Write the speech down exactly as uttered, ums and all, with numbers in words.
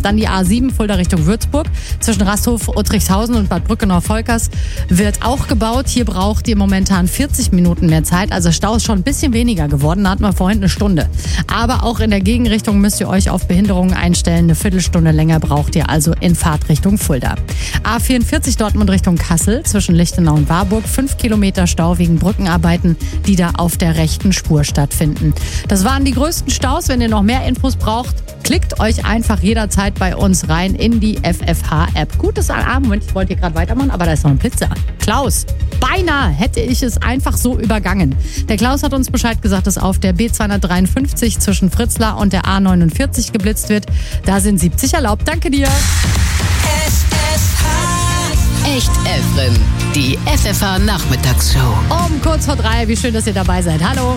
Dann die A sieben Fulda Richtung Würzburg. Zwischen Rasthof, Uttrichshausen und Bad Brückenau-Volkers wird auch gebaut. Hier braucht ihr momentan vierzig Minuten mehr Zeit. Also Stau ist schon ein bisschen weniger geworden. Da hatten wir vorhin eine Stunde. Aber auch in der Gegenrichtung müsst ihr euch auf Behinderungen einstellen. Eine Viertelstunde länger braucht ihr also in Fahrtrichtung Fulda. A vierundvierzig Dortmund Richtung Kassel. Zwischen Lichtenau und Warburg. Fünf Kilometer Stau wegen Brückenarbeiten, die da auf der rechten Spur stattfinden. Das waren die größten Staus. Wenn ihr noch mehr Infos braucht, klickt euch einfach jederzeit bei uns rein in die F F H-App. Gutes Abend. Moment, ich wollte hier gerade weitermachen, aber da ist noch ein Blitzer. Klaus, beinahe hätte ich es einfach so übergangen. Der Klaus hat uns Bescheid gesagt, dass auf der B zweihundertdreiundfünfzig zwischen Fritzlar und der A neunundvierzig geblitzt wird. Da sind siebzig erlaubt. Danke dir. F F H. Echt Efren. Die F F H Nachmittagsshow. Um kurz vor drei. Wie schön, dass ihr dabei seid. Hallo.